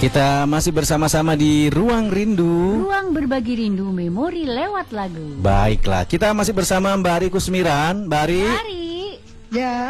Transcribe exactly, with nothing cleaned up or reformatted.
Kita masih bersama-sama di Ruang Rindu. Ruang berbagi rindu memori lewat lagu. Baiklah, kita masih bersama Mbak Ari Kusmiran. Mbak Ari. Ari. Ya.